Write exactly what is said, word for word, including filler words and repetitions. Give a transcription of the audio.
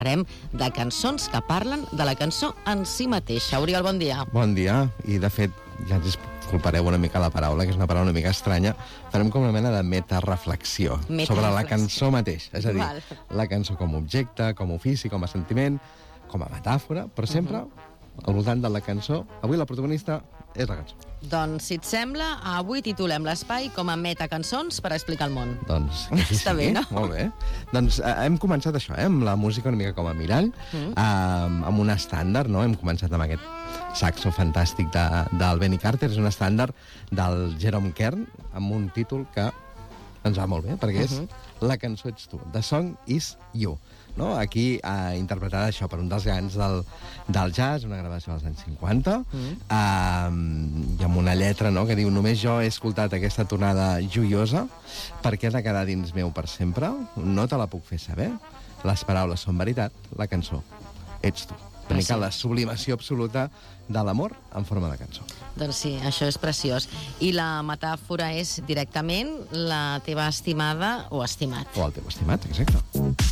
Parlarem de cançons que parlen de la cançó en si mateixa. Oriol, bon dia. Bon dia, i de fet, ja ens disculpareu una mica la paraula, que és una paraula una mica estranya, farem com una mena de metareflexió sobre la cançó mateix. És a dir, Val. la cançó com a objecte, com a ofici, com a sentiment, com a metàfora, però sempre uh -huh. al voltant de la cançó. Avui la protagonista és la cançó. Doncs, si et sembla, avui titulem l'espai com a metacançons per explicar el món. Doncs que sí, Està sí. bé, no? Molt bé. Doncs eh, hem començat això, eh, amb la música una mica com a mirall, mm. eh, amb un estàndard, no? Hem començat amb aquest saxo fantàstic de, del Benny Carter, és un estàndard del Jerome Kern, amb un títol que ens va molt bé, perquè és uh -huh. La cançó ets tu, The Song is You. No? Aquí eh, interpretada això per un dels grans del, del jazz, una gravació dels anys cinquanta, mm. eh, i amb una lletra, no?, que diu: només jo he escoltat aquesta tonada joiosa perquè ha de quedar dins meu per sempre, no te la puc fer saber, les paraules són veritat, la cançó ets tu. Una mica la sublimació absoluta de l'amor en forma de cançó. Doncs sí, això és preciós. I la metàfora és directament la teva estimada o estimat. O el teu estimat, exacte.